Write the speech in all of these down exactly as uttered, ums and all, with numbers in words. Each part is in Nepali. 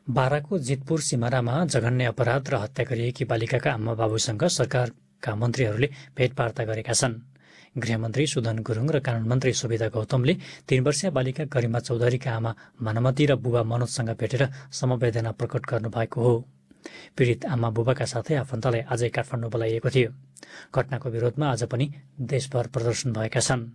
बाराको जितपुर सिमानामा जघन्य अपराध र हत्या गरिएकी बालिकाका आमा बाबुसँग सरकारका मन्त्रीहरूले भेटवार्ता गरेका छन्। गृहमन्त्री सुदन गुरुङ र कानून मन्त्री सुविधा गौतमले तीन वर्षीय बालिका गरिमा चौधरीका आमा भानुमती र बुबा मनोजसँग भेटेर समवेदना प्रकट गर्नुभएको हो। पीडित आमा बुबाका साथै आफन्तलाई आजै काठमाडौँ बोलाइएको थियो। घटनाको विरोधमा आज पनि देशभर प्रदर्शन भएका छन्।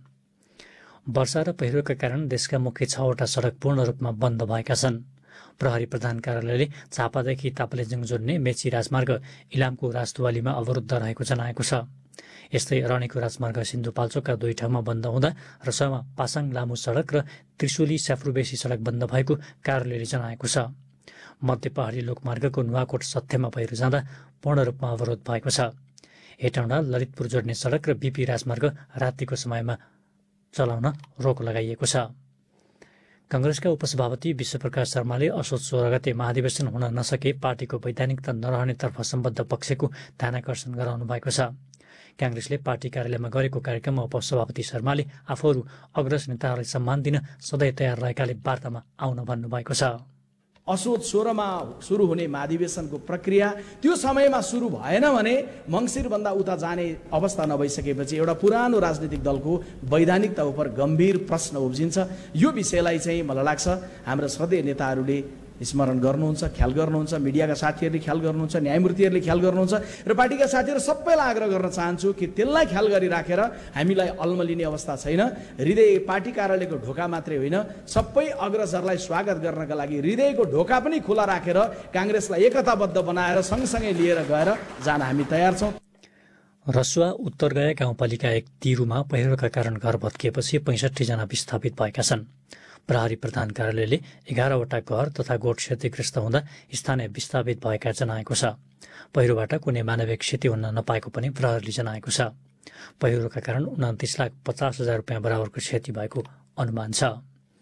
वर्षा र पहिरोका कारण देशका मुख्य छवटा सडक पूर्ण रूपमा बन्द भएका छन्। प्रहरी प्रधान कार्यालयले झापादेखि ताप्लेजुङ जोड्ने मेची राजमार्ग इलामको राजदुवालीमा अवरुद्ध रहेको जनाएको छ। यस्तै रणीको राजमार्ग सिन्धुपाल्चोकका दुई ठाउँमा बन्द हुँदा रसोमा पासाङ लामो सडक र त्रिशुली स्याफ्रुबेसी सडक बन्द भएको कार्यालयले जनाएको छ। मध्य पहाडी लोकमार्गको नुवाकोट सत्यमा पहिरो जाँदा पूर्ण रूपमा अवरोध भएको छ। हेटौँडा ललितपुर जोड्ने सडक र बीपी राजमार्ग रातिको समयमा चलाउन रोक लगाइएको छ। कांग्रेसका उपसभापति विश्वप्रकाश शर्माले असोज सोह्र गते महाधिवेशन हुन नसके पार्टीको वैधानिकता नरहनेतर्फ सम्बद्ध पक्षको ध्यानाकर्षण गराउनु भएको छ। कांग्रेसले पार्टी कार्यालयमा गरेको कार्यक्रममा उपसभापति शर्माले आफूहरू अग्रज नेताहरूलाई सम्मान दिन सधैँ तयार रहेकाले वार्तामा आउन भन्नुभएको छ। असोज सोह्रमा सुरु हुने महाधिवेशनको प्रक्रिया त्यो समयमा सुरु भएन भने मङ्सिरभन्दा उता जाने अवस्था नभइसकेपछि एउटा पुरानो राजनीतिक दलको वैधानिकता उप गम्भीर प्रश्न उब्जिन्छ। यो विषयलाई चाहिँ मलाई लाग्छ हाम्रो सधैँ नेताहरूले स्मरण गर्नुहुन्छ, ख्याल गर्नुहुन्छ, मिडियाका साथीहरूले ख्याल गर्नुहुन्छ, न्यायमूर्तिहरूले ख्याल गर्नुहुन्छ र पार्टीका साथीहरू सबैलाई आग्रह गर्न चाहन्छु कि त्यसलाई ख्याल गरिराखेर हामीलाई अल्मलिने अवस्था छैन। हृदय पार्टी कार्यालयको ढोका मात्रै होइन, सबै अग्रजहरूलाई स्वागत गर्नका लागि हृदयको ढोका पनि खुला राखेर कांग्रेसलाई एकताबद्ध बनाएर सँगसँगै लिएर गएर जान हामी तयार छौँ। रसुवा उत्तरगया गाउँपालिका एक तिरुमा पहिरोका कारण घर भत्किएपछि पैँसठी जना विस्थापित भएका छन्। प्रहरी प्रधान कार्यालयले एघारवटा घर तथा गोठ क्षतिग्रस्त हुँदा स्थानीय विस्थापित भएका जनाएको छ। पहिरोबाट कुनै मानवीय क्षति हुन नपाएको पनि प्रहरीले जनाएको छ। पहिरोका कारण उन्तिस लाख पचास हजार रुपियाँ बराबरको क्षति भएको अनुमान छ।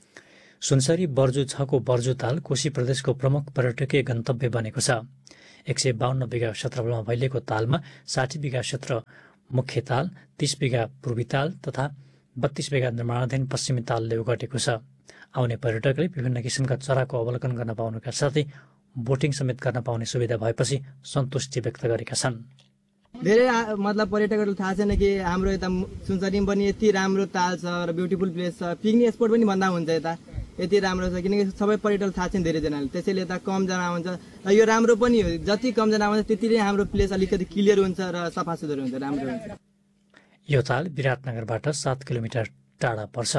सुनसरी बर्जु छको बर्जु ताल कोशी प्रदेशको प्रमुख पर्यटकीय गन्तव्य बनेको छ। एक सय बाहन्न बिघा क्षेत्रफलमा फैलिएको तालमा साठी बिघा क्षेत्र मुख्य ताल, तीस बिघा पूर्वी ताल तथा बत्तीस बिघा निर्माणाधीन पश्चिमी तालले ओगटेको छ। आउने पर्यटकले विभिन्न किसिमका चराको अवलोकन गर्न पाउनुका साथै बोटिङ समेत गर्न पाउने सुविधा भएपछि सन्तुष्टि व्यक्त गरेका छन्। धेरै मतलब पर्यटकहरूलाई थाहा छैन कि हाम्रो यता सुनसरीमा पनि यति राम्रो ताल छ र ब्युटिफुल प्लेस छ, पिकनिक स्पोट पनि भन्दा हुन्छ यता यति राम्रो छ, किनकि सबै पर्यटक थाहा छैन धेरैजनाले, त्यसैले यता कम जना हुन्छ। यो राम्रो पनि हो, जति कम जना हुन्छ त्यति नै हाम्रो प्लेस अलिकति क्लियर हुन्छ र सफा सुग्घर हुन्छ, राम्रो हुन्छ। यो ताल विराटनगरबाट सात किलोमिटर टाढा पर्छ।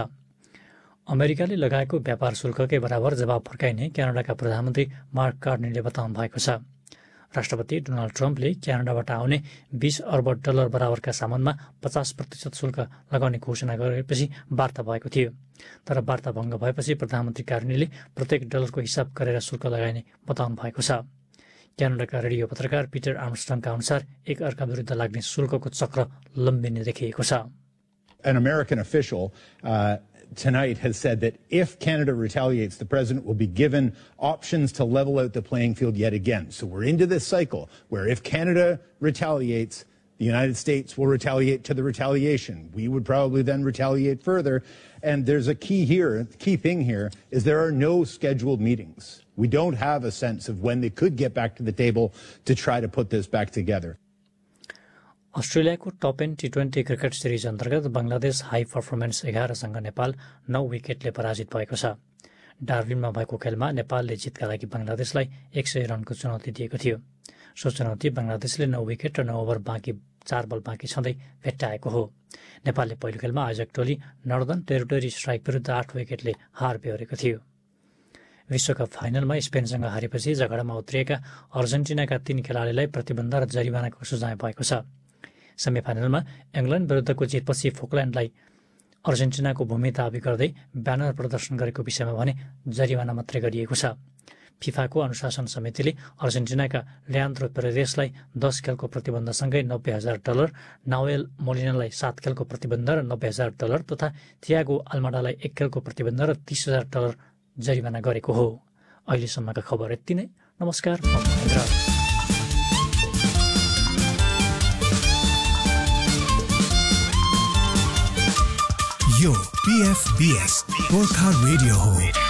अमेरिकाले लगाएको व्यापार शुल्ककै बराबर जवाब फर्काइने क्यानाडाका प्रधानमन्त्री मार्क कार्नीले बताउनु भएको छ। राष्ट्रपति डोनाल्ड ट्रम्पले क्यानाडाबाट आउने बीस अर्ब डलर बराबरका सामानमा पचास प्रतिशत शुल्क लगाउने घोषणा गरेपछि वार्ता भएको थियो। तर वार्ता भङ्ग भएपछि प्रधानमन्त्री कार्नीले प्रत्येक डलरको हिसाब गरेर शुल्क लगाइने बताउनु भएको छ। क्यानाडाका रेडियो पत्रकार पिटर आर्मस्ट्रङका अनुसार एक अर्का विरुद्ध लाग्ने शुल्कको चक्र लम्बिने देखिएको छ। An American official uh, tonight has said that if Canada retaliates, the president will be given options to level out the playing field yet again. So we're into this cycle where if Canada retaliates, the United States will retaliate to the retaliation. We would probably then retaliate further. And there's a key here, the key thing here is there are no scheduled meetings. We don't have a sense of when they could get back to the table to try to put this back together. अस्ट्रेलियाको top ten T twenty cricket series अन्तर्गत बङ्गलादेश हाई पर्फर्मेन्स एघारसँग नेपाल नौ विकेटले पराजित भएको छ। डार्बिनमा भएको खेलमा नेपालले जितका लागि बङ्गलादेशलाई एक सय रनको चुनौती दिएको थियो। सो चुनौती बङ्गलादेशले नौ विकेट र नौ ओभर बाँकी चार बल बाँकी छँदै भेट्टाएको हो। नेपालले पहिलो खेलमा आयोजक टोली नर्दर्न टेरिटोरी स्ट्राइक विरुद्ध आठ विकेटले हार बेहोरेको थियो। विश्वकप फाइनलमा स्पेनसँग हारेपछि झगडामा उत्रिएका अर्जेन्टिनाका तीन खेलाडीलाई प्रतिबन्ध र जरिवानाको सुझाव भएको छ। सेमिफाइनलमा इङ्ल्यान्ड विरुद्धको जितपछि फोकल्यान्डलाई अर्जेन्टिनाको भूमि दाबी गर्दै ब्यानर प्रदर्शन गरेको विषयमा भने जरिवाना मात्रै गरिएको छ। फिफाको अनुशासन समितिले अर्जेन्टिनाका ल्यान्द्रो पेरेरेसलाई दस खेलको प्रतिबन्धसँगै नब्बे हजार डलर, नावेल मोलिनालाई सात खेलको प्रतिबन्ध र नब्बे हजार डलर तथा थियागो अल्माडालाई एक खेलको प्रतिबन्ध र तीस हजार डलर जरिवाना गरेको हो। अहिलेसम्मका खबर यति नै। नमस्कार। यो पीएफबीएस गोर्खा रेडियो हो।